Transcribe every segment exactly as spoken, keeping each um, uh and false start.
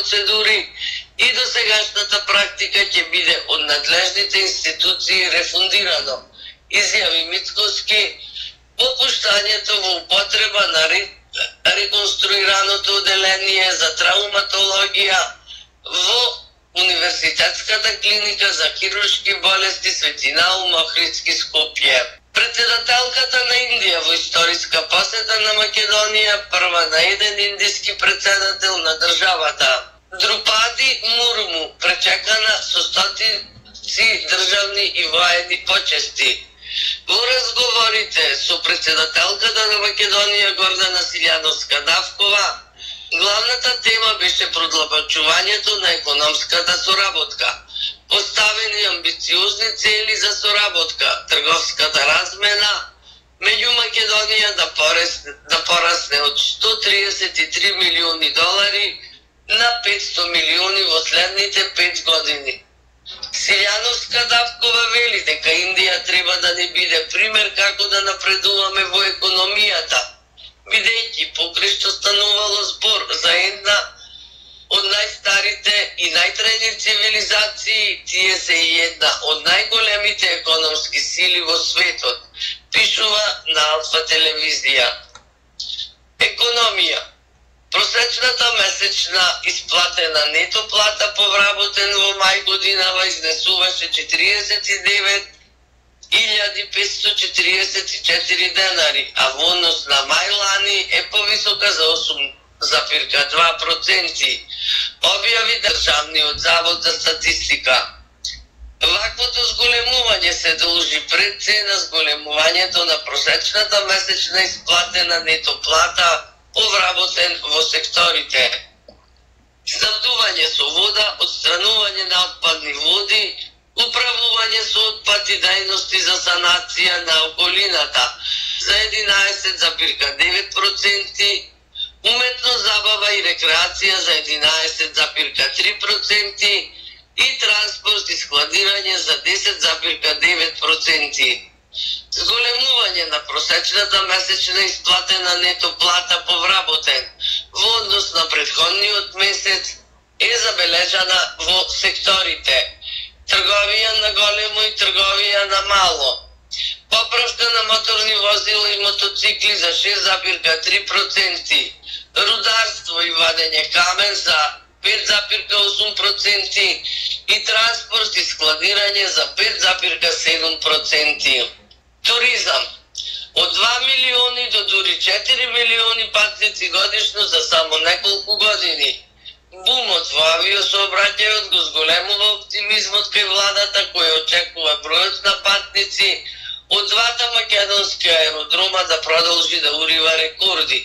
процедури и досегашната практика ќе биде од надлежните институции рефундирано, изјави Мицкоски по пуштањето во употреба на реконструираното оделение за трауматологија во Универзитетската клиника за хируршки болести Свети Наум Охридски Скопје. Председателката на Индија во историска посета на Македонија, прва на еден индиски председател на државата. Друпади Мурму пречекана со стотици државни и воени почести. Во разговорите со председателката на Македонија Гордана Силјановска-Давкова, главната тема беше продлабочувањето на економската соработка. Поставени амбициозни цели за соработка, трговската размена меѓу Македонија да порасне, да порасне од сто триесет и три милиони долари на петсто милиони во следните пет години. Силјановска-Давкова вели дека Индија треба да не биде пример како да напредуваме во економијата, бидејќи покрај што станувало збор за една од најстарите и најтрајни цивилизации, тие се и една од најголемите економски сили во светот, пишува на Алфа телевизија. Економија. Просечната месечна исплатена нето плата по вработен во мај годинава изнесуваше четириесет и девет илјади петстотини четириесет и четири денари, а во однос на мај лани е повисока за осум зарез и два проценти, објави Државниот завод за статистика. Ваквото зголемување се должи пред се на зголемувањето на просечната месечна исплатена нето плата повработен во секторите. Снабдување со вода, отстранување на отпадни води, управување со отпад и дејности за санација на околината за единаесет зарез и девет проценти, уметно забава и рекреација за единаесет зарез и три проценти и транспорт и складирање за десет зарез и девет проценти. Зголемување на просечната месечна исплатена нето плата повработен во однос на претходниот месец е забележана во секторите трговија на големо и трговија на мало, поправка на моторни возила и мотоцикли за шест зарез и три проценти, рударство и вадење камен за пет зарез и осум проценти и транспорт и складирање за пет зарез и седум проценти. Туризам. Од два милиони до дури четири милиони патници годишно за само неколку години. Бумот во авиосообраќајот го зголемува оптимизмот кај владата која очекува бројот на патници од двата македонски аеродрома да продолжи да урива рекорди.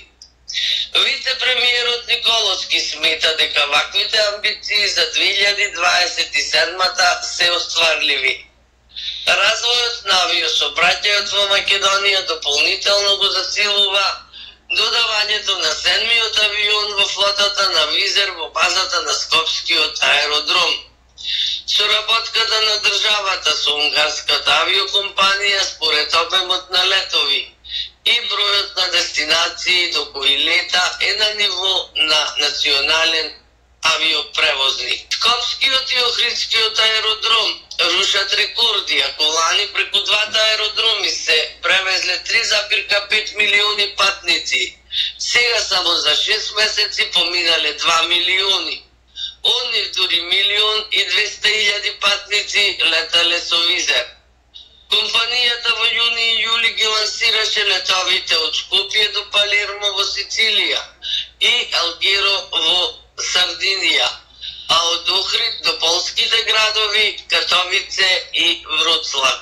Вице-премиерот Николовски смета дека ваквите амбиции за две илјади дваесет и седма се остварливи. Развојот на авиосообраќајот во Македонија дополнително го засилува додавањето на седмиот авион во флотата на Визер во базата на Скопскиот аеродром. Соработката на државата со унгарската авиокомпанија според обемот на летови и бројот на дестинации до кои лета е на ниво на национален авиопревозник. Скопскиот и Охридскиот аеродром рушат рекорди, ако лани преку двата аеродроми се превезле три зарез и пет милиони патници. Сега само за шест месеци поминале два милиони. Онив дури милион и двеста илјади патници летале со Визер. Компанијата во јуни и јули ги лансираше летовите од Скопје до Палермо во Сицилија и Алгиро во Сардинија, а од Охрид до полските градови Катовице и Вроцлав.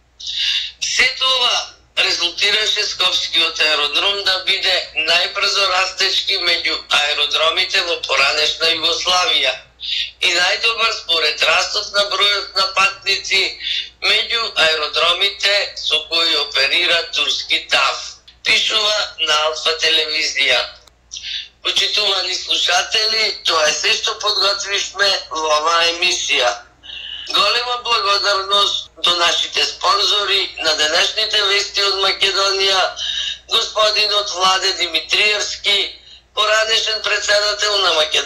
Се това резултираше Скопскиот аеродром да биде најбрзо растечки меѓу аеродромите во поранешна Југославија и најдобар според растот на бројот на патници меѓу аеродромите со кои оперира турски ТАВ, пишува на Алфа телевизија. Почитувани слушатели, тоа е се што подготвивме во оваа емисија. Голема благодарност до нашите спонзори на денешните вести од Македонија, господинот Владе Димитриевски, поранешен председател на Македонија.